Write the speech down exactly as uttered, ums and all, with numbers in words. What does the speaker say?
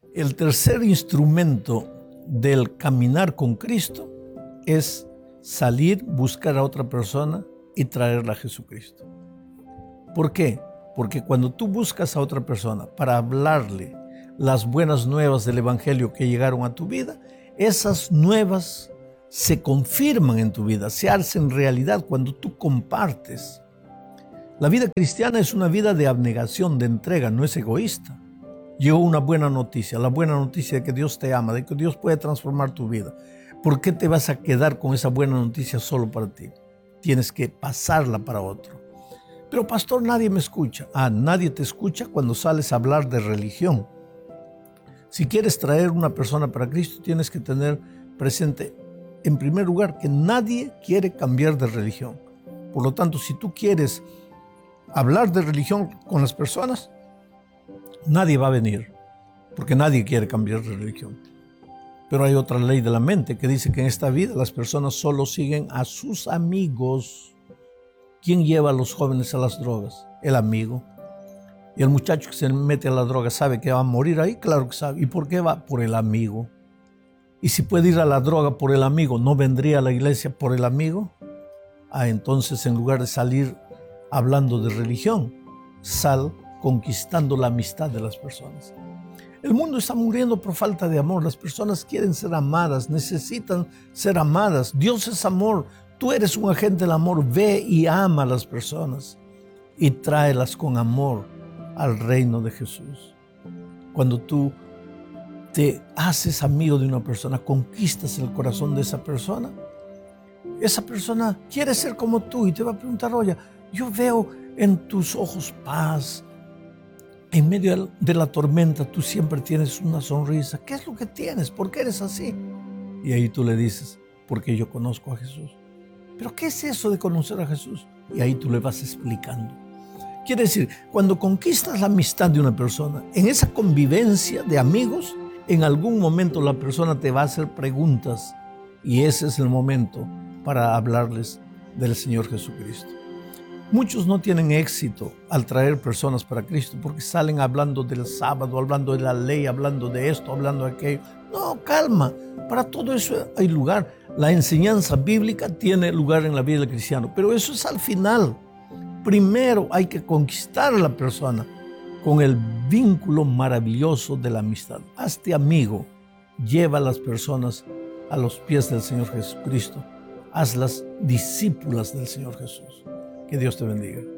El tercer instrumento del caminar con Cristo es salir, buscar a otra persona y traerla a Jesucristo. ¿Por qué? Porque cuando tú buscas a otra persona para hablarle las buenas nuevas del Evangelio que llegaron a tu vida, esas nuevas se confirman en tu vida, se hacen realidad cuando tú compartes. La vida cristiana es una vida de abnegación, de entrega, no es egoísta. Llegó una buena noticia, la buena noticia de que Dios te ama, de que Dios puede transformar tu vida. ¿Por qué te vas a quedar con esa buena noticia solo para ti? Tienes que pasarla para otro. Pero pastor, nadie me escucha. Ah, nadie te escucha cuando sales a hablar de religión. Si quieres traer una persona para Cristo, tienes que tener presente, en primer lugar, que nadie quiere cambiar de religión. Por lo tanto, si tú quieres hablar de religión con las personas, nadie va a venir, porque nadie quiere cambiar de religión. Pero hay otra ley de la mente que dice que en esta vida las personas solo siguen a sus amigos. ¿Quién lleva a los jóvenes a las drogas? El amigo. Y el muchacho que se mete a la droga, ¿sabe que va a morir ahí? Claro que sabe. ¿Y por qué va? Por el amigo. Y si puede ir a la droga por el amigo, ¿no vendría a la iglesia por el amigo? Ah, entonces en lugar de salir hablando de religión, sal conquistando la amistad de las personas. El mundo está muriendo por falta de amor. Las personas quieren ser amadas, necesitan ser amadas. Dios es amor. Tú eres un agente del amor. Ve y ama a las personas y tráelas con amor al reino de Jesús. Cuando tú te haces amigo de una persona, conquistas el corazón de esa persona, esa persona quiere ser como tú y te va a preguntar, oye, yo veo en tus ojos paz. En medio de la tormenta tú siempre tienes una sonrisa. ¿Qué es lo que tienes? ¿Por qué eres así? Y ahí tú le dices, porque yo conozco a Jesús. ¿Pero qué es eso de conocer a Jesús? Y ahí tú le vas explicando. Quiere decir, cuando conquistas la amistad de una persona, en esa convivencia de amigos, en algún momento la persona te va a hacer preguntas y ese es el momento para hablarles del Señor Jesucristo. Muchos no tienen éxito al traer personas para Cristo porque salen hablando del sábado, hablando de la ley, hablando de esto, hablando de aquello. No, calma, para todo eso hay lugar. La enseñanza bíblica tiene lugar en la vida del cristiano, pero eso es al final. Primero hay que conquistar a la persona con el vínculo maravilloso de la amistad. Hazte amigo, lleva a las personas a los pies del Señor Jesucristo. Hazlas discípulas del Señor Jesús. Que Dios te bendiga.